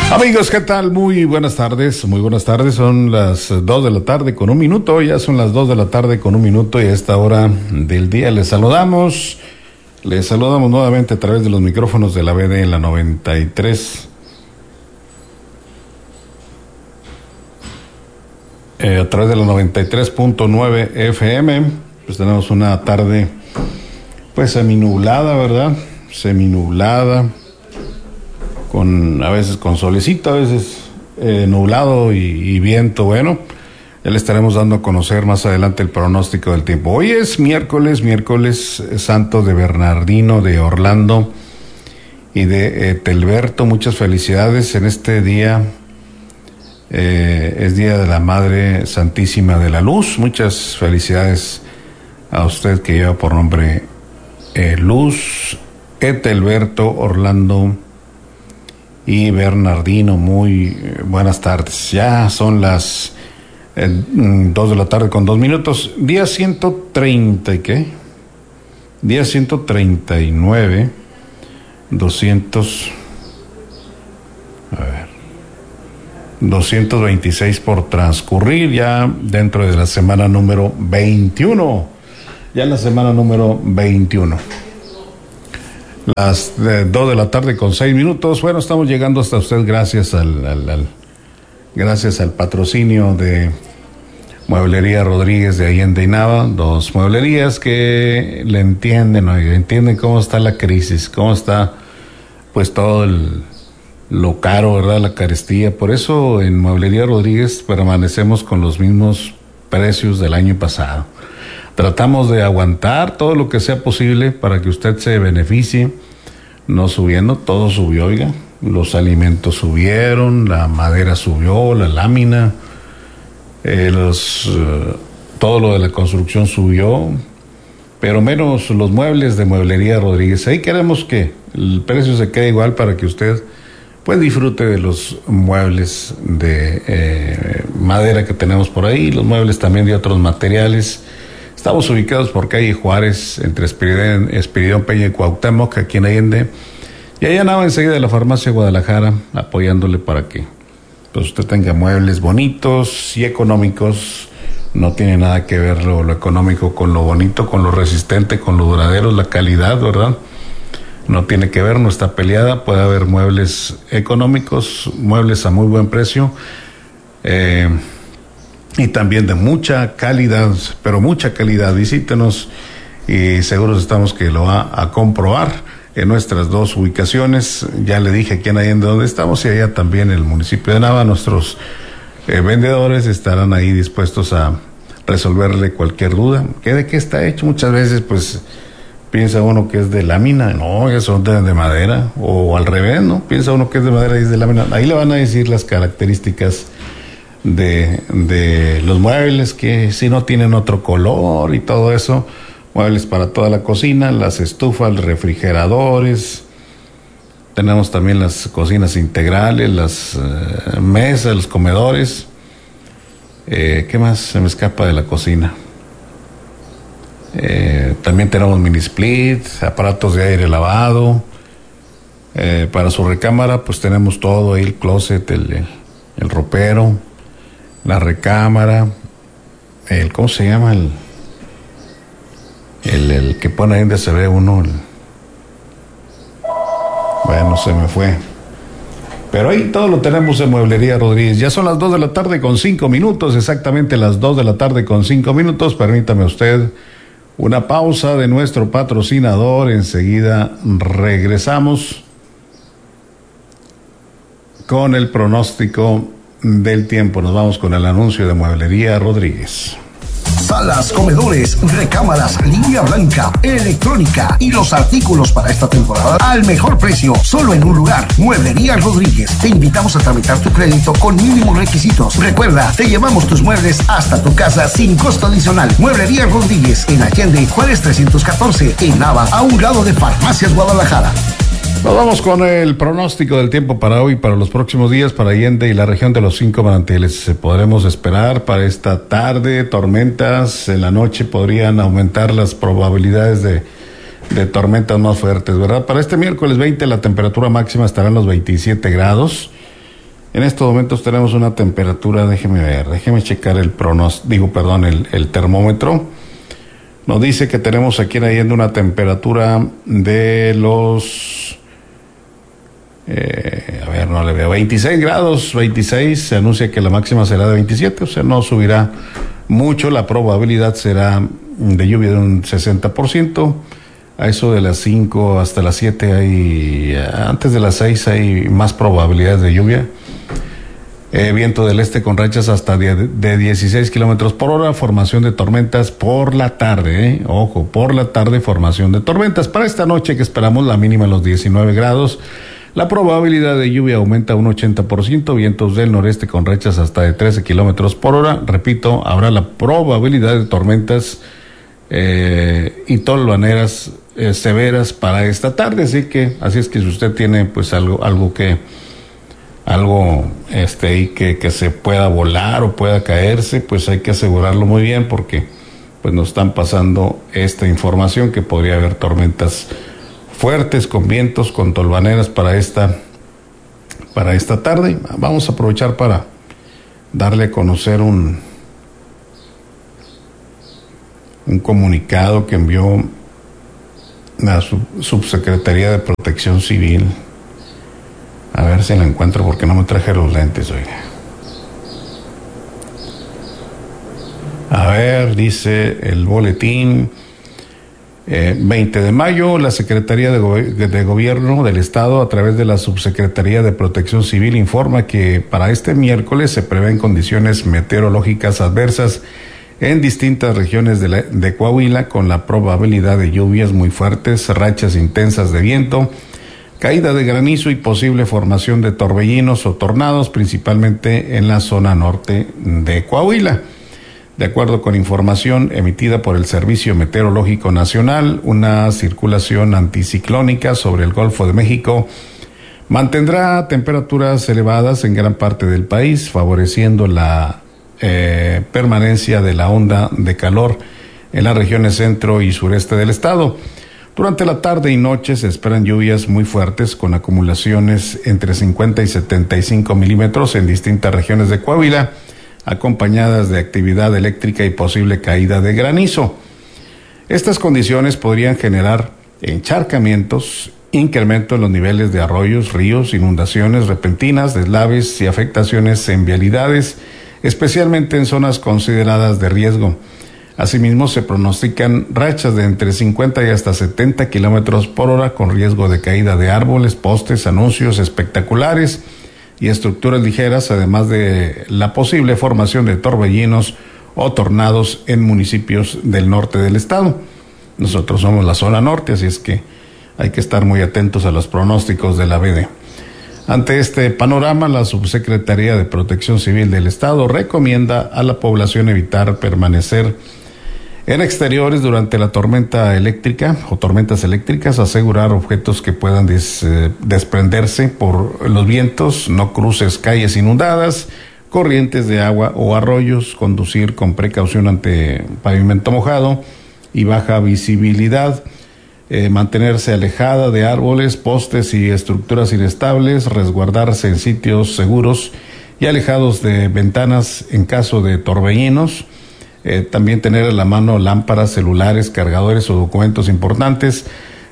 Amigos, ¿qué tal? Muy buenas tardes, son las 2 de la tarde con un minuto, ya son las 2 de la tarde con un minuto y a esta hora del día les saludamos nuevamente a través de los micrófonos de la BD en la 93. A través de la 93.9 FM, pues tenemos una tarde pues seminublada, ¿verdad? Seminublada, a veces con solecito, a veces nublado y viento. Bueno, ya le estaremos dando a conocer más adelante el pronóstico del tiempo. Hoy es miércoles santo de Bernardino, de Orlando y de Telberto. Muchas felicidades en este día. Es Día de la Madre Santísima de la Luz. Muchas felicidades a usted que lleva por nombre Luz, Etelberto, Orlando y Bernardino. Muy buenas tardes. Ya son las 2 de la tarde con 2 minutos. Día 130 y qué? Día 139, 226 por transcurrir, ya dentro de la semana número 21. Ya en la semana número 21. Las 2 de la tarde con 6 minutos. Bueno, estamos llegando hasta usted gracias al patrocinio de Mueblería Rodríguez de Allende y Nava. Dos mueblerías que le entienden cómo está la crisis, cómo está pues todo lo caro, ¿verdad? La carestía. Por eso en Mueblería Rodríguez permanecemos con los mismos precios del año pasado. Tratamos de aguantar todo lo que sea posible para que usted se beneficie, no subiendo. Todo subió, oiga. Los alimentos subieron, la madera subió, la lámina, todo lo de la construcción subió, pero menos los muebles de Mueblería Rodríguez. Ahí queremos que el precio se quede igual para que usted pues disfrute de los muebles de madera que tenemos por ahí, los muebles también de otros materiales. Estamos ubicados por calle Juárez, entre Espiridón Peña y Cuauhtémoc, aquí en Allende. Y allá nada, enseguida de la Farmacia Guadalajara, apoyándole para que pues usted tenga muebles bonitos y económicos. No tiene nada que ver lo económico con lo bonito, con lo resistente, con lo duradero, la calidad, ¿verdad? No tiene que ver, no está peleada. Puede haber muebles económicos, muebles a muy buen precio, y también de mucha calidad, pero mucha calidad. Visítenos y seguros estamos que lo va a comprobar en nuestras dos ubicaciones. Ya le dije aquí en Allende donde estamos y allá también en el municipio de Nava. Nuestros vendedores estarán ahí dispuestos a resolverle cualquier duda. ¿De qué está hecho? Muchas veces pues piensa uno que es de lámina, no, que son de madera, o al revés, ¿no? Piensa uno que es de madera y es de lámina. Ahí le van a decir las características de los muebles, que si no tienen otro color y todo eso. Muebles para toda la cocina, las estufas, refrigeradores. Tenemos también las cocinas integrales, las mesas, los comedores. ¿Qué más se me escapa de la cocina? También tenemos mini split, aparatos de aire lavado. Para su recámara pues tenemos todo ahí, el closet, el ropero, la recámara, ¿cómo se llama? El que pone ahí donde se ve uno. Bueno, se me fue. Pero ahí todo lo tenemos en Mueblería Rodríguez. Ya son las 2 de la tarde con 5 minutos, exactamente las 2 de la tarde con 5 minutos. Permítame usted una pausa de nuestro patrocinador. Enseguida regresamos con el pronóstico del tiempo. Nos vamos con el anuncio de Mueblería Rodríguez. Salas, comedores, recámaras, línea blanca, electrónica y los artículos para esta temporada al mejor precio, solo en un lugar. Mueblería Rodríguez. Te invitamos a tramitar tu crédito con mínimos requisitos. Recuerda, te llevamos tus muebles hasta tu casa sin costo adicional. Mueblería Rodríguez, en Allende, Juárez 314, en Nava, a un lado de Farmacias Guadalajara. Nos vamos con el pronóstico del tiempo para hoy, para los próximos días, para Allende y la región de los 5 manantiales. Podremos esperar para esta tarde tormentas. En la noche podrían aumentar las probabilidades de tormentas más fuertes, ¿verdad? Para este miércoles 20 la temperatura máxima estará en los 27 grados. En estos momentos tenemos una temperatura, déjeme checar el termómetro. Nos dice que tenemos aquí en Allende una temperatura de los, no le veo, 26 grados, 26, se anuncia que la máxima será de 27, o sea, no subirá mucho, la probabilidad será de lluvia de un 60%, a eso de las 5 hasta las 7 antes de las 6 hay más probabilidades de lluvia. Viento del este con rachas hasta de 16 kilómetros por hora, formación de tormentas por la tarde, ojo, por la tarde formación de tormentas. Para esta noche que esperamos la mínima a los 19 grados, la probabilidad de lluvia aumenta a un 80%, vientos del noreste con rachas hasta de 13 kilómetros por hora. Repito, habrá la probabilidad de tormentas y tolvaneras severas para esta tarde, así es que si usted tiene pues algo que se pueda volar o pueda caerse, pues hay que asegurarlo muy bien, porque pues nos están pasando esta información que podría haber tormentas fuertes con vientos, con tolvaneras para esta tarde. Vamos a aprovechar para darle a conocer un comunicado que envió la Subsecretaría de Protección Civil. A ver si la encuentro porque no me traje los lentes, oiga. A ver, dice el boletín, 20 de mayo, la Secretaría de Gobierno del Estado, a través de la Subsecretaría de Protección Civil, informa que para este miércoles se prevén condiciones meteorológicas adversas en distintas regiones de Coahuila, con la probabilidad de lluvias muy fuertes, rachas intensas de viento, caída de granizo y posible formación de torbellinos o tornados, principalmente en la zona norte de Coahuila. De acuerdo con información emitida por el Servicio Meteorológico Nacional, una circulación anticiclónica sobre el Golfo de México mantendrá temperaturas elevadas en gran parte del país, favoreciendo la permanencia de la onda de calor en las regiones centro y sureste del estado. Durante la tarde y noche se esperan lluvias muy fuertes con acumulaciones entre 50 y 75 milímetros en distintas regiones de Coahuila, acompañadas de actividad eléctrica y posible caída de granizo. Estas condiciones podrían generar encharcamientos, incremento en los niveles de arroyos, ríos, inundaciones repentinas, deslaves y afectaciones en vialidades, especialmente en zonas consideradas de riesgo. Asimismo, se pronostican rachas de entre 50 y hasta 70 kilómetros por hora con riesgo de caída de árboles, postes, anuncios espectaculares y estructuras ligeras, además de la posible formación de torbellinos o tornados en municipios del norte del estado. Nosotros somos la zona norte, así es que hay que estar muy atentos a los pronósticos de la BD. Ante este panorama, la Subsecretaría de Protección Civil del Estado recomienda a la población evitar permanecer en exteriores durante la tormenta eléctrica o tormentas eléctricas, asegurar objetos que puedan desprenderse por los vientos, no cruces calles inundadas, corrientes de agua o arroyos, conducir con precaución ante pavimento mojado y baja visibilidad, mantenerse alejada de árboles, postes y estructuras inestables, resguardarse en sitios seguros y alejados de ventanas en caso de torbellinos, también tener a la mano lámparas, celulares, cargadores o documentos importantes,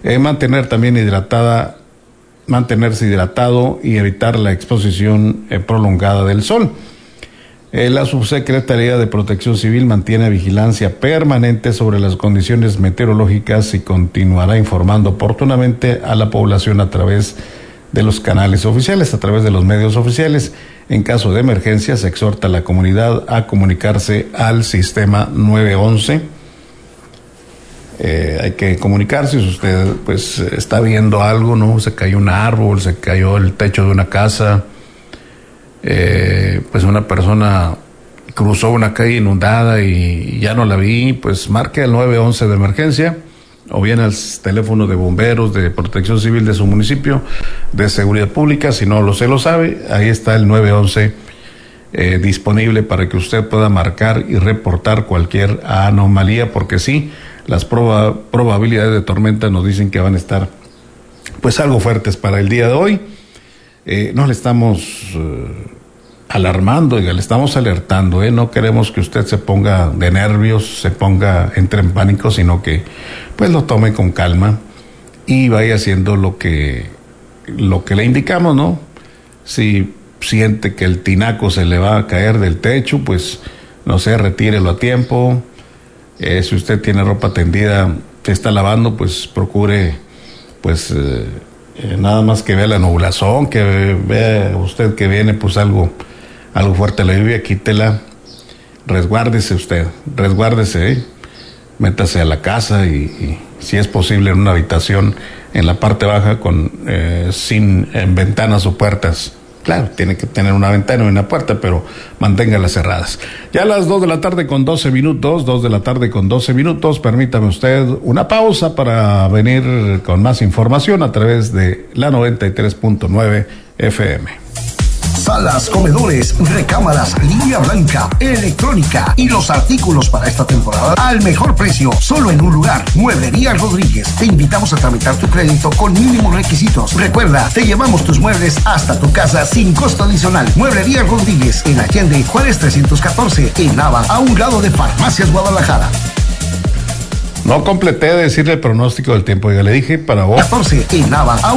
mantenerse hidratado y evitar la exposición prolongada del sol. La Subsecretaría de Protección Civil mantiene vigilancia permanente sobre las condiciones meteorológicas y continuará informando oportunamente a la población a través de los canales oficiales, a través de los medios oficiales. En caso de emergencia, se exhorta a la comunidad a comunicarse al sistema 911. Hay que comunicarse si usted pues está viendo algo, ¿no? Se cayó un árbol, se cayó el techo de una casa, pues una persona cruzó una calle inundada y ya no la vi, pues marque el 911 de emergencia o bien al teléfono de bomberos, de protección civil de su municipio, de seguridad pública. Si no lo sabe, ahí está el 911 disponible para que usted pueda marcar y reportar cualquier anomalía, porque sí, las probabilidades de tormenta nos dicen que van a estar pues algo fuertes para el día de hoy. no le estamos alarmando, le estamos alertando, no queremos que usted se ponga de nervios, entre en pánico, sino que pues lo tome con calma y vaya haciendo lo que le indicamos, ¿no? Si siente que el tinaco se le va a caer del techo, pues no sé, retírelo a tiempo. Si usted tiene ropa tendida, se está lavando, pues procure, pues nada más que vea la nublación, que vea usted que viene pues algo fuerte la lluvia, quítela, resguárdese usted, métase a la casa y si es posible en una habitación en la parte baja sin ventanas o puertas. Claro, tiene que tener una ventana y una puerta, pero manténgalas cerradas. Ya a las 2 de la tarde con 12 minutos, permítame usted una pausa para venir con más información a través de la 93.9 FM. Salas, comedores, recámaras, línea blanca, electrónica y los artículos para esta temporada al mejor precio, solo en un lugar, Mueblería Rodríguez. Te invitamos a tramitar tu crédito con mínimos requisitos. Recuerda, te llevamos tus muebles hasta tu casa sin costo adicional. Mueblería Rodríguez, en Allende, Juárez 314, en Nava, a un lado de Farmacias Guadalajara. No completé de decirle el pronóstico del tiempo, ya le dije para vos. 14, en Nava,